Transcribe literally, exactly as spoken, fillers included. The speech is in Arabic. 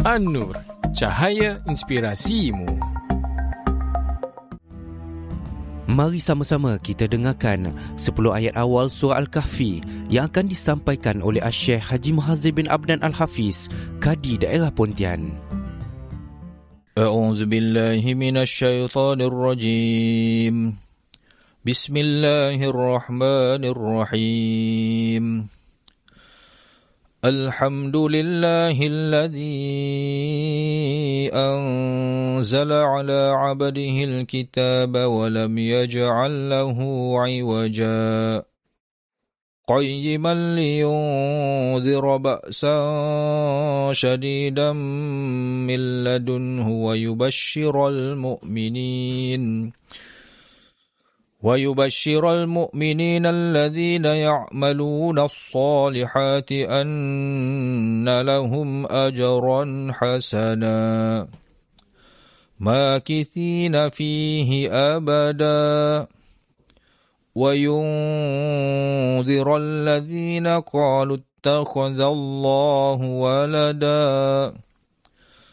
An-Nur, cahaya inspirasimu. Mari sama-sama kita dengarkan sepuluh ayat awal surah Al-Kahfi yang akan disampaikan oleh Asy-Syaikh Haji Muhazir bin Abdan Al-Hafiz, Kadi Daerah Pontian. A'udzu billahi minasy syaithanir rajim. Bismillahirrahmanirrahim. Alhamdulillahilladzi anzala ala 'abdihi al-kitaba wa lam yaj'al lahu 'iwaja qayyiman liyunzira ba'san shadidan min ladunhu wa yubashshiral mu'minin ويبشر المؤمنين الذين يعملون الصالحات أن لهم أجرا حسنا ماكثين فيه أبدا وينذر الذين قالوا اتخذ الله ولدا